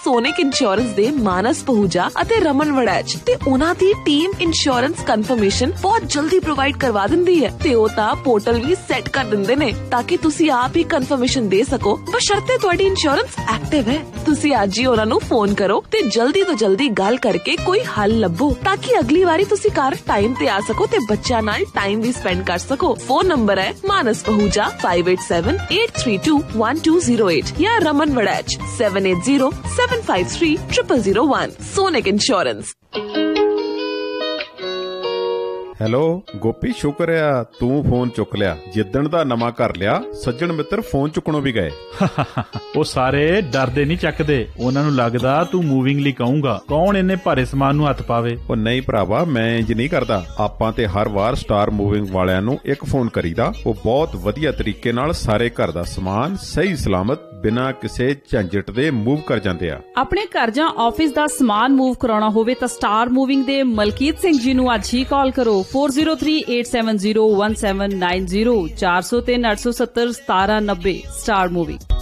Sonic insurance ਦੇ ਮਾਨਸ ਪਹੂਜਾ ਅਤੇ ਰਮਨ ਵੜੈਚ ਤੇ ਉਹਨਾਂ ਦੀ ਟੀਮ ਇੰਸ਼ੋਰੈਂਸ ਕਨਫਰਮੇਸ਼ਨ ਬਹੁਤ ਜਲਦੀ ਪ੍ਰੋਵਾਈਡ ਕਰਵਾ ਦਿੰਦੀ ਹੈ ਤੇ ਉਹ ਤਾਂ ਪੋਰਟਲ ਵੀ ਸੈੱਟ ਕਰ ਦਿੰਦੇ ਨੇ ਤਾਂ ਕਿ ਤੁਸੀਂ ਆਪ ਹੀ ਕਨਫਰਮੇਸ਼ਨ ਦੇ ਸਕੋ ਬਸ਼ਰਤੇ ਤੁਹਾਡੀ ਇੰਸ਼ੋਰੈਂਸ ਐਕਟਿਵ ਹੈ। ਤੁਸੀਂ ਅੱਜ ਹੀ ਉਹਨਾਂ ਨੂੰ ਫੋਨ ਕਰੋ ਤੇ ਜਲਦੀ ਤੋਂ ਜਲਦੀ ਗੱਲ ਕਰਕੇ ਕੋਈ ਹੱਲ ਲੱਭੋ ਤਾਂ ਕਿ ਅਗਲੀ ਵਾਰੀ ਤੁਸੀਂ ਘਰ ਟਾਈਮ ਤੇ ਆ ਸਕੋ ਤੇ ਬੱਚਿਆਂ ਨਾਲ ਟਾਈਮ ਵੀ ਸਪੈਂਡ ਕਰ ਸਕੋ। ਫੋਨ ਨੰਬਰ ਹੈ ਮਾਨਸ ਪਹੂਜਾ 5878321208 ਜਾਂ Raman Waraich 7807530001। Sonic insurance. Hello Gopi, ਸ਼ੁਕਰ ਆ ਤੂੰ ਫੋਨ ਚੁੱਕ ਲਿਆ। ਜਿੱਦਣ ਦਾ ਨਵਾਂ ਘਰ ਲਿਆ ਸੱਜਣ ਮਿੱਤਰ ਫੋਨ ਚੁੱਕਣੋਂ ਵੀ ਗਏ। ਉਹ ਸਾਰੇ ਡਰਦੇ ਨਹੀਂ ਚੱਕਦੇ, ਉਹਨਾਂ ਨੂੰ ਲੱਗਦਾ ਤੂੰ ਮੂਵਿੰਗ ਲਈ ਕਹੂੰਗਾ। ਕੌਣ ਇੰਨੇ ਭਾਰੇ ਸਮਾਨ ਨੂੰ ਹੱਥ ਪਾਵੇ। ਉਹ ਨਹੀਂ ਭਰਾਵਾ, ਮੈਂ ਇੰਜ ਨਹੀਂ ਕਰਦਾ। ਆਪਾਂ ਤੇ ਹਰ ਵਾਰ ਸਟਾਰ ਮੂਵਿੰਗ ਵਾਲਿਆਂ ਨੂੰ ਇੱਕ ਫੋਨ ਕਰੀਦਾ। ਉਹ ਬਹੁਤ ਵਧੀਆ ਤਰੀਕੇ ਨਾਲ ਸਾਰੇ ਘਰ ਦਾ ਸਮਾਨ ਸਹੀ ਸਲਾਮਤ ਬਿਨਾਂ ਕਿਸੇ ਝੰਜਟ ਦੇ ਮੂਵ ਕਰ ਜਾਂਦੇ ਆ। ਆਪਣੇ ਘਰ ਜਾਂ ਆਫਿਸ ਦਾ ਸਮਾਨ ਮੂਵ ਕਰਾਉਣਾ ਹੋਵੇ ਤਾਂ ਸਟਾਰ ਮੂਵਿੰਗ ਦੇ ਮਲਕੀਤ ਸਿੰਘ ਜੀ ਨੂੰ ਅੱਜ ਹੀ ਕਾਲ ਕਰੋ 4038701790 403 870 1790। Star moving.